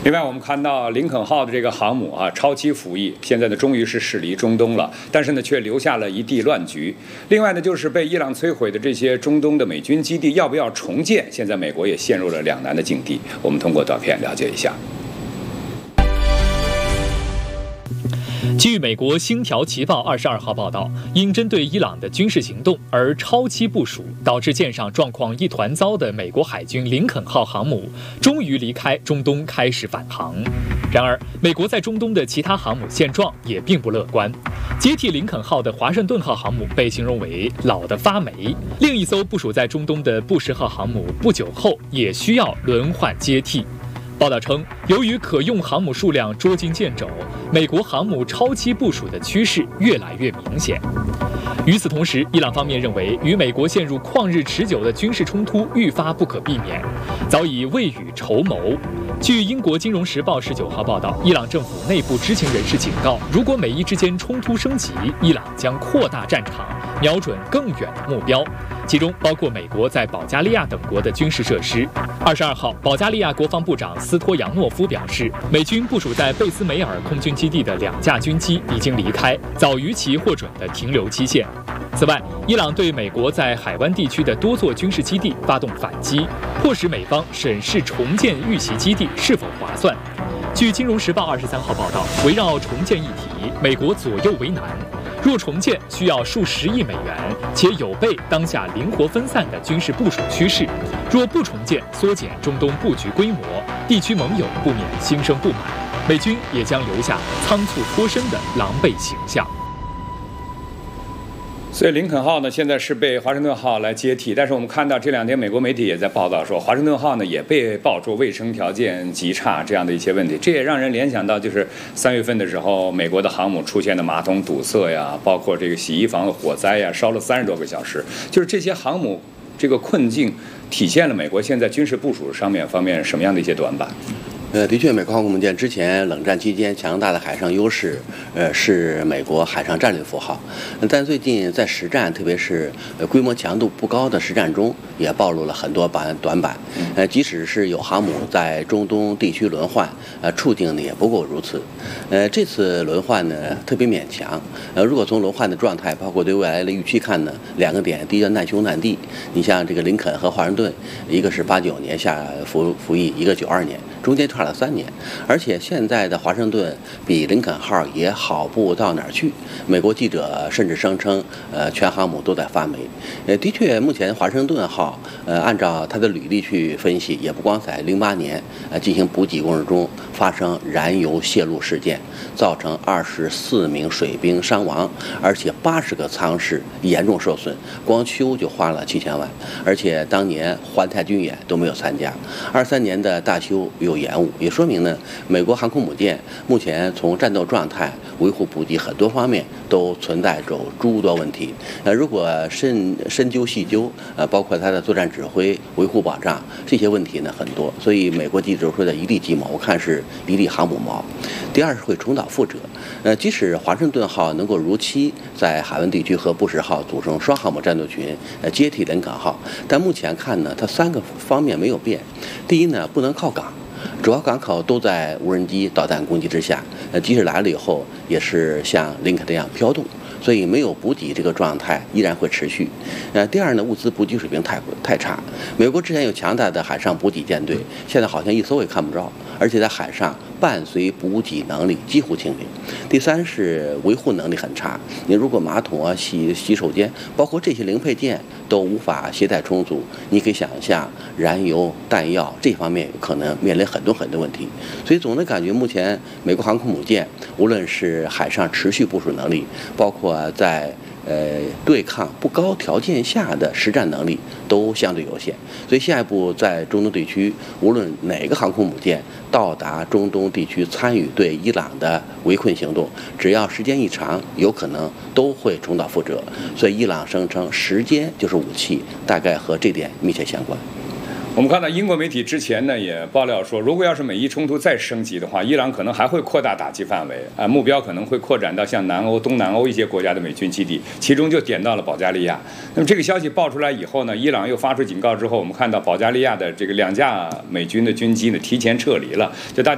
另外，我们看到林肯号的这个航母超期服役，现在呢终于是驶离中东了，但是呢却留下了一地乱局。另外呢，就是被伊朗摧毁的这些中东的美军基地要不要重建，现在美国也陷入了两难的境地。我们通过短片了解一下。 据美国《星条旗报》22号报道，因针对伊朗的军事行动而超期部署，导致舰上状况一团糟的美国海军林肯号航母终于离开中东开始返航。然而，美国在中东的其他航母现状也并不乐观。接替林肯号的华盛顿号航母被形容为老得发霉，另一艘部署在中东的布什号航母不久后也需要轮换接替。报道称，由于可用航母数量捉襟见肘，美国航母超期部署的趋势越来越明显。与此同时，伊朗方面认为，与美国陷入旷日持久的军事冲突愈发不可避免，早已未雨绸缪。据英国《金融时报》19号报道，伊朗政府内部知情人士警告，如果美伊之间冲突升级，伊朗将扩大战场，瞄准更远的目标，其中包括美国在保加利亚等国的军事设施。22号，保加利亚国防部长斯托扬诺夫表示，美军部署在贝斯梅尔空军基地的2架军机已经离开，早于其获准的停留期限。此外，伊朗对美国在海湾地区的多座军事基地发动反击，迫使美方审视重建遇袭基地是否划算。据《金融时报》23号报道，围绕重建议题，美国左右为难。若重建需要数十亿美元，且有悖当下灵活分散的军事部署趋势；若不重建，缩减中东布局规模，地区盟友不免心生不满，美军也将留下仓促脱身的狼狈形象。 所以林肯号呢，现在是被华盛顿号来接替，但是我们看到这2天美国媒体也在报道说，华盛顿号呢也被爆出卫生条件极差这样的一些问题，这也让人联想到就是3月份的时候，美国的航母出现的马桶堵塞呀，包括这个洗衣房的火灾呀，烧了30多个小时，就是这些航母这个困境，体现了美国现在军事部署方面什么样的一些短板？ 的确，美国航空母舰之前冷战期间强大的海上优势，是美国海上战略符号。但最近在实战，特别是规模强度不高的实战中，也暴露了很多短板。即使是有航母在中东地区轮换，处境呢也不过如此。这次轮换呢特别勉强。如果从轮换的状态，包括对未来的预期看呢，2个点，第一个难兄难弟。你像这个林肯和华盛顿，一个是89年下服役，一个92年。中间差了3年，而且现在的华盛顿比林肯号也好不到哪儿去。美国记者甚至声称，全航母都在发霉。的确，目前华盛顿号，按照它的履历去分析，也不光在08年，进行补给工作中发生燃油泄漏事件，造成24名水兵伤亡，而且80个舱室严重受损，光修就花了7000万，而且当年环太军演都没有参加，23年的大修有延误，也说明呢，美国航空母舰目前从战斗状态、维护补给很多方面都存在着诸多问题。如果深究细究，包括它的作战指挥、维护保障这些问题呢很多，所以美国记者说的一地鸡毛，我看是一地航母毛。第二是会重蹈覆辙。即使华盛顿号能够如期在海湾地区和布什号组成双航母战斗群，接替林肯号，但目前看呢，它3个方面没有变。第一呢，不能靠港。主要港口都在无人机导弹攻击之下，即使来了以后，也是像林肯这样飘动，所以没有补给这个状态依然会持续。第二呢，物资补给水平太差。美国之前有强大的海上补给舰队，现在好像一艘也看不着，而且在海上伴随补给能力几乎清零。第三是维护能力很差，你如果马桶啊、洗手间，包括这些零配件都无法携带充足，你可以想象燃油、弹药这方面可能面临很多问题。所以总的感觉，目前美国航空母舰无论是海上持续部署能力，包括在对抗不高条件下的实战能力都相对有限。所以下一步在中东地区，无论哪个航空母舰到达中东地区参与对伊朗的围困行动，只要时间一长，有可能都会重蹈覆辙。所以伊朗声称时间就是武器，大概和这点密切相关。 我们看到英国媒体之前呢也爆料说，如果要是美伊冲突再升级的话，伊朗可能还会扩大打击范围，目标可能会扩展到像南欧、东南欧一些国家的美军基地，其中就点到了保加利亚。那么这个消息爆出来以后呢，伊朗又发出警告之后，我们看到保加利亚的这个2架美军的军机呢提前撤离了，就大家。